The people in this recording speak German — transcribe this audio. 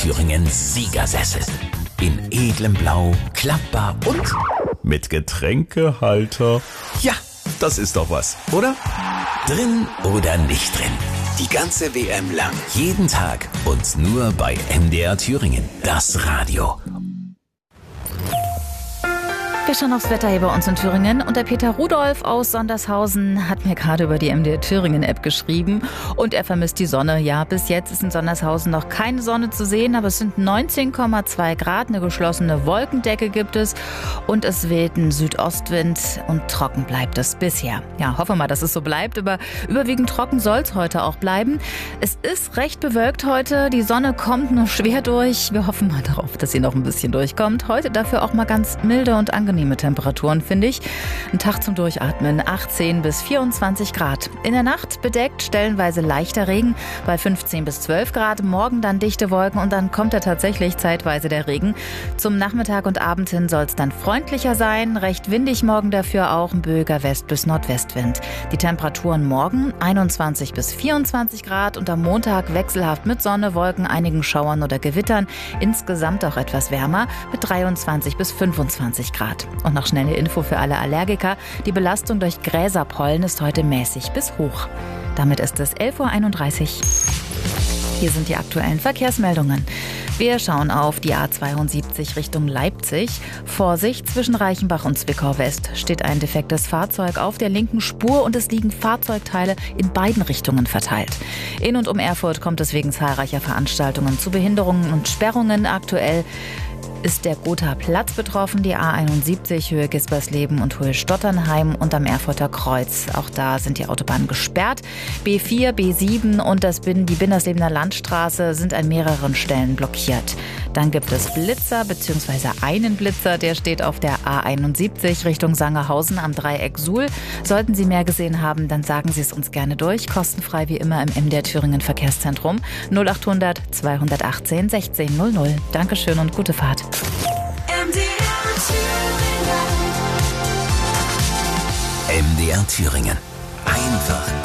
Thüringen Siegersessel. In edlem Blau, klappbar und mit Getränkehalter. Ja, das ist doch was, oder? Drin oder nicht drin? Die ganze WM lang. Jeden Tag und nur bei MDR Thüringen. Das Radio. Wir schauen aufs Wetter hier bei uns in Thüringen und der Peter Rudolf aus Sondershausen hat mir gerade über die MDR Thüringen App geschrieben und er vermisst die Sonne. Ja, bis jetzt ist in Sondershausen noch keine Sonne zu sehen, aber es sind 19,2 Grad, eine geschlossene Wolkendecke gibt es und es weht ein Südostwind und trocken bleibt es bisher. Ja, hoffen wir mal, dass es so bleibt, aber überwiegend trocken soll es heute auch bleiben. Es ist recht bewölkt heute, die Sonne kommt nur schwer durch. Wir hoffen mal darauf, dass sie noch ein bisschen durchkommt. Heute dafür auch mal ganz milde und angenehme Temperaturen, finde ich. Ein Tag zum Durchatmen, 18 bis 24 Grad. In der Nacht bedeckt, stellenweise leichter Regen bei 15 bis 12 Grad. Morgen dann dichte Wolken und dann kommt da tatsächlich zeitweise der Regen. Zum Nachmittag und Abend hin soll es dann freundlicher sein. Recht windig morgen dafür auch, ein böiger West- bis Nordwestwind. Die Temperaturen morgen 21 bis 24 Grad und am Montag wechselhaft mit Sonne, Wolken, einigen Schauern oder Gewittern. Insgesamt auch etwas wärmer mit 23 bis 25 Grad. Und noch schnelle Info für alle Allergiker. Die Belastung durch Gräserpollen ist heute mäßig bis hoch. Damit ist es 11:31 Uhr. Hier sind die aktuellen Verkehrsmeldungen. Wir schauen auf die A72 Richtung Leipzig. Vorsicht, zwischen Reichenbach und Zwickau West steht ein defektes Fahrzeug auf der linken Spur und es liegen Fahrzeugteile in beiden Richtungen verteilt. In und um Erfurt kommt es wegen zahlreicher Veranstaltungen zu Behinderungen und Sperrungen. Aktuell ist der Gotha Platz betroffen, die A71 Höhe Gispersleben und Höhe Stotternheim und am Erfurter Kreuz. Auch da sind die Autobahnen gesperrt. B4, B7 und die Binderslebener Landstraße sind an mehreren Stellen blockiert. Dann gibt es Blitzer bzw. einen Blitzer, der steht auf der A71 Richtung Sangerhausen am Dreieck Suhl. Sollten Sie mehr gesehen haben, dann sagen Sie es uns gerne durch. Kostenfrei wie immer im MDR Thüringen Verkehrszentrum 0800 218 1600. Dankeschön und gute Fahrt. MDR Thüringen. Einfach